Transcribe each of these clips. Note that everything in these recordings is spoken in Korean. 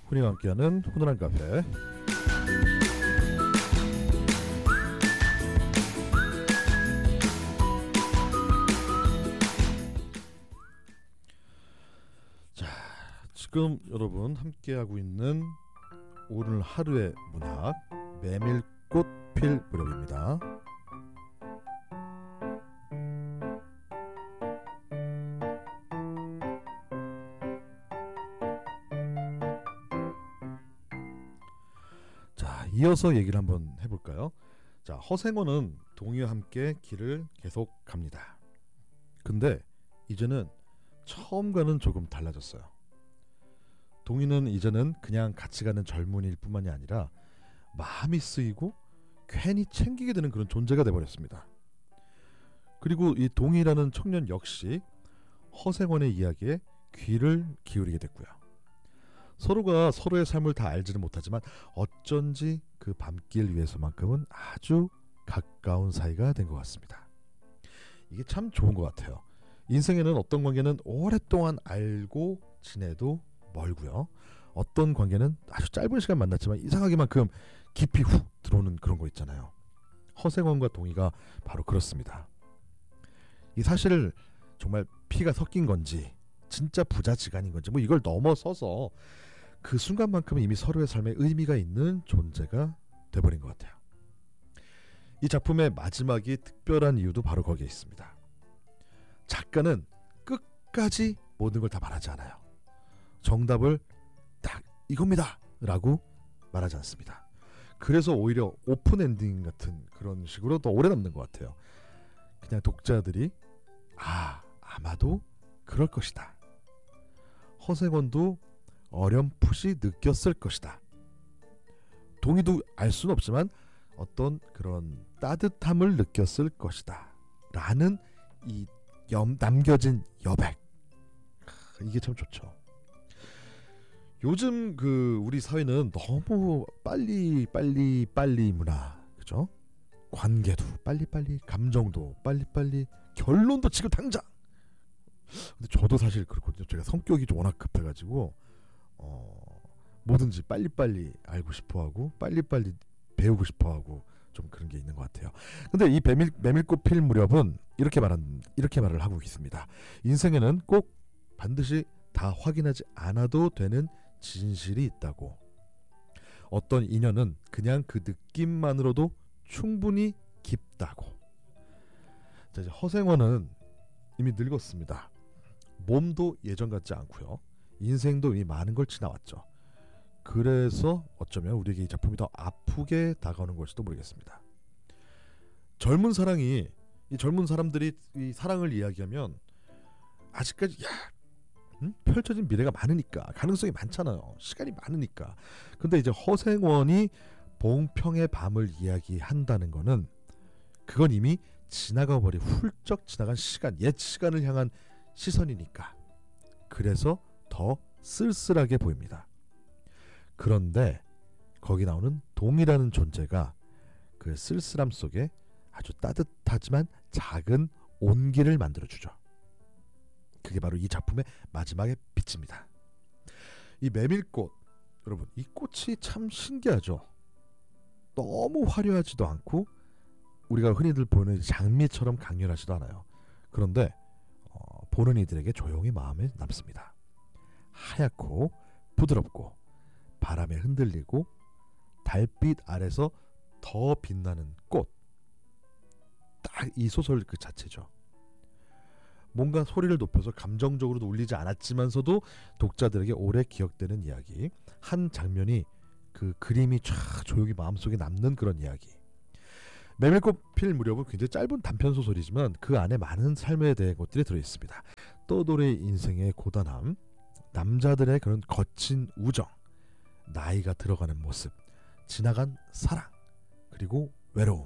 훈이와 함께하는 훈훈한 카페. 자, 지금 여러분 함께하고 있는 오늘 하루의 문학 메밀꽃 필 무렵입니다. 자, 이어서 얘기를 한번 해볼까요? 자, 허생원은 동희와 함께 길을 계속 갑니다. 근데 이제는 처음과는 조금 달라졌어요. 동희는 이제는 그냥 같이 가는 젊은이일 뿐만이 아니라 마음이 쓰이고 괜히 챙기게 되는 그런 존재가 돼버렸습니다. 그리고 이 동희라는 청년 역시 허생원의 이야기에 귀를 기울이게 됐고요. 서로가 서로의 삶을 다 알지는 못하지만 어쩐지 그 밤길 위에서만큼은 아주 가까운 사이가 된 것 같습니다. 이게 참 좋은 것 같아요. 인생에는 어떤 관계는 오랫동안 알고 지내도 멀고요. 어떤 관계는 아주 짧은 시간 만났지만 이상하게만큼 깊이 훅 들어오는 그런 거 있잖아요. 허생원과 동희가 바로 그렇습니다. 이 사실을 정말 피가 섞인 건지 진짜 부자지간인 건지 뭐 이걸 넘어서서 그 순간만큼은 이미 서로의 삶에 의미가 있는 존재가 돼버린 것 같아요. 이 작품의 마지막이 특별한 이유도 바로 거기에 있습니다. 작가는 끝까지 모든 걸 다 말하지 않아요. 정답을 딱 이겁니다 라고 말하지 않습니다. 그래서 오히려 오픈 엔딩 같은 그런 식으로 더 오래 남는 것 같아요. 그냥 독자들이 아마도 그럴 것이다. 허생원도 어렴풋이 느꼈을 것이다. 동희도 알 수는 없지만 어떤 그런 따뜻함을 느꼈을 것이다 라는 이 남겨진 여백, 이게 참 좋죠. 요즘 우리 사회는 너무 빨리 문화, 그죠? 관계도 빨리, 감정도 빨리, 결론도 지금 당장. 근데 저도 사실 그렇거든요. 제가 성격이 좀 워낙 급해가지고 뭐든지 빨리 알고 싶어하고 빨리 배우고 싶어하고 좀 그런 게 있는 것 같아요. 근데 이 메밀꽃 필 무렵은 이렇게 말을 하고 있습니다. 인생에는 꼭 반드시 다 확인하지 않아도 되는 진실이 있다고. 어떤 인연은 그냥 그 느낌만으로도 충분히 깊다고. 자, 이제 허생원은 이미 늙었습니다. 몸도 예전 같지 않고요. 인생도 이미 많은 걸 지나왔죠. 그래서 어쩌면 우리에게 이 작품이 더 아프게 다가오는 걸지도 모르겠습니다. 젊은 사람들이 이 사랑을 이야기하면 아직까지 펼쳐진 미래가 많으니까, 가능성이 많잖아요. 시간이 많으니까. 근데 이제 허생원이 봉평의 밤을 이야기한다는 거는 그건 이미 훌쩍 지나간 시간, 옛 시간을 향한 시선이니까. 그래서 더 쓸쓸하게 보입니다. 그런데 거기 나오는 동이라는 존재가 그 쓸쓸함 속에 아주 따뜻하지만 작은 온기를 만들어주죠. 그게 바로 이 작품의 마지막의 빛입니다. 이 메밀꽃, 여러분, 이 꽃이 참 신기하죠. 너무 화려하지도 않고 우리가 흔히들 보는 장미처럼 강렬하지도 않아요. 그런데 보는 이들에게 조용히 마음에 남습니다. 하얗고 부드럽고 바람에 흔들리고 달빛 아래서 더 빛나는 꽃, 딱 이 소설 그 자체죠. 뭔가 소리를 높여서 감정적으로도 울리지 않았지만서도 독자들에게 오래 기억되는 이야기, 한 장면이 그 그림이 쫙 조용히 마음속에 남는 그런 이야기. 메밀꽃 필 무렵은 굉장히 짧은 단편 소설이지만 그 안에 많은 삶에 대한 것들이 들어있습니다. 떠돌이 인생의 고단함, 남자들의 그런 거친 우정, 나이가 들어가는 모습, 지나간 사랑, 그리고 외로움,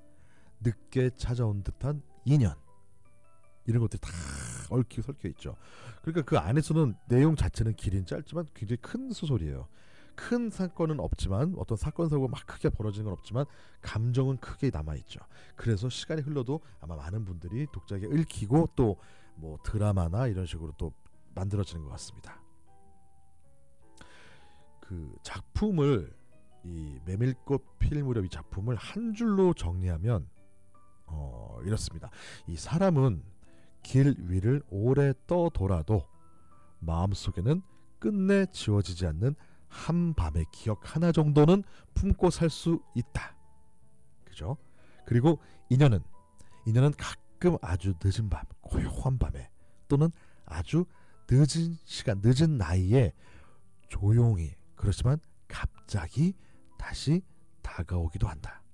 늦게 찾아온 듯한 인연, 이런 것들이 다 얽히고 설켜 있죠. 그러니까 그 안에서는 내용 자체는 길이는 짧지만 굉장히 큰 소설이에요. 큰 사건은 없지만, 어떤 사건 사고가 막 크게 벌어지는 건 없지만 감정은 크게 남아있죠. 그래서 시간이 흘러도 아마 많은 분들이 독자에게 얽히고 또 뭐 드라마나 이런 식으로 또 만들어지는 것 같습니다. 그 작품을 이 메밀꽃 필 무렵 이 작품을 한 줄로 정리하면 이렇습니다. 이 사람은 길 위를 오래 떠돌아도 마음속에는 끝내 지워지지 않는 한밤의 기억 하나 정도는 품고 살 수 있다. 그죠? 그리고 인연은 가끔 아주 늦은 밤, 고요한 밤에 또는 아주 늦은 시간, 늦은 나이에 조용히 그렇지만 갑자기 다시 다가오기도 한다.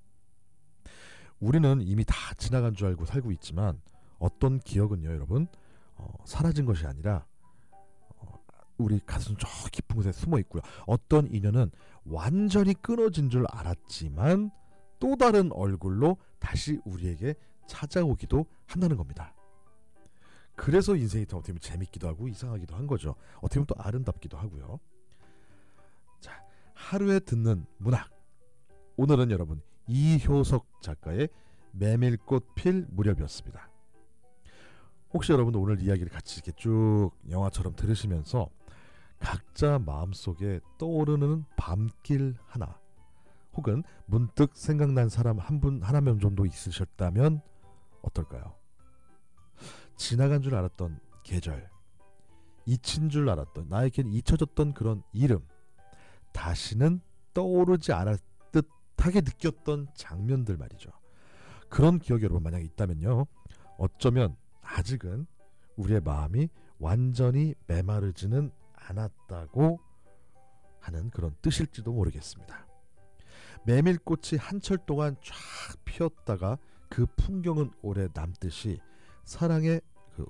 우리는 이미 다 지나간 줄 알고 살고 있지만 어떤 기억은요, 여러분, 사라진 것이 아니라 우리 가슴 저 깊은 곳에 숨어 있고요. 어떤 인연은 완전히 끊어진 줄 알았지만 또 다른 얼굴로 다시 우리에게 찾아오기도 한다는 겁니다. 그래서 인생이 더 어떻게 보면 재밌기도 하고 이상하기도 한 거죠. 어떻게 보면 또 아름답기도 하고요. 자, 하루에 듣는 문학. 오늘은 여러분 이효석 작가의 메밀꽃 필 무렵이었습니다. 혹시 여러분도 오늘 이야기를 같이 이렇게 쭉 영화처럼 들으시면서 각자 마음속에 떠오르는 밤길 하나 혹은 문득 생각난 사람 한 분 하나면 정도 있으셨다면 어떨까요? 지나간 줄 알았던 계절, 잊힌 줄 알았던, 나에겐 잊혀졌던 그런 이름, 다시는 떠오르지 않을 듯하게 느꼈던 장면들 말이죠. 그런 기억이 여러분 만약에 있다면요, 어쩌면 아직은 우리의 마음이 완전히 메마르지는 않았다고 하는 그런 뜻일지도 모르겠습니다. 메밀꽃이 한철 동안 쫙 피었다가 그 풍경은 오래 남듯이 사랑의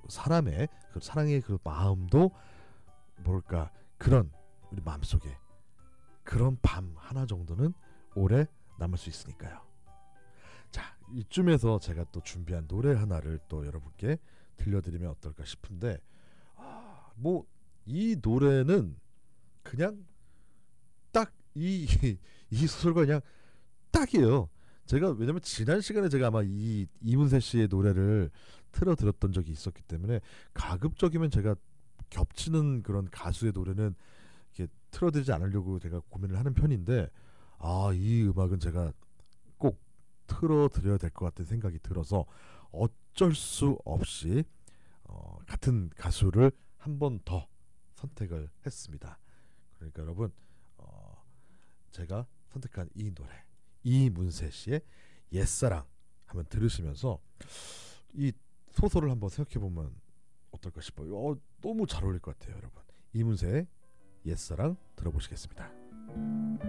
그 마음도 뭘까, 그런 우리 마음속에 그런 밤 하나 정도는 오래 남을 수 있으니까요. 자, 이쯤에서 제가 또 준비한 노래 하나를 또 여러분께 들려드리면 어떨까 싶은데, 뭐 이 노래는 그냥 딱 이 소설과 그냥 딱이에요. 제가 왜냐면 지난 시간에 제가 아마 이 이문세 씨의 노래를 틀어 들었던 적이 있었기 때문에 가급적이면 제가 겹치는 그런 가수의 노래는 이렇게 틀어드리지 않으려고 제가 고민을 하는 편인데, 이 음악은 제가 꼭 틀어드려야 될 것 같은 생각이 들어서 어쩔 수 없이 같은 가수를 한 번 더 선택을 했습니다. 그러니까 여러분, 제가 선택한 이 노래, 이문세 씨의 옛사랑 한번 들으시면서 이 소설을 한번 생각해보면 어떨까 싶어요. 너무 잘 어울릴 것 같아요. 여러분, 이문세의 옛사랑 들어보시겠습니다.